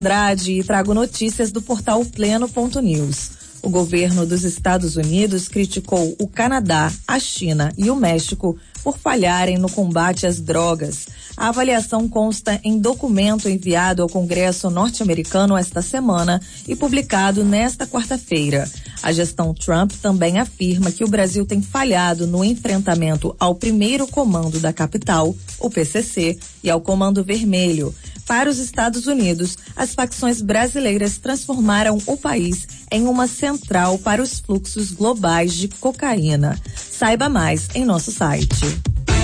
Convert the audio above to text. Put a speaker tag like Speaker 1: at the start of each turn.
Speaker 1: Andrade e trago notícias do portal Pleno.news. O governo dos Estados Unidos criticou o Canadá, a China e o México por falharem no combate às drogas. A avaliação consta em documento enviado ao Congresso norte-americano esta semana e publicado nesta quarta-feira. A gestão Trump também afirma que o Brasil tem falhado no enfrentamento ao primeiro comando da capital, o PCC, e ao Comando Vermelho. Para os Estados Unidos, as facções brasileiras transformaram o país em uma central para os fluxos globais de cocaína. Saiba mais em nosso site.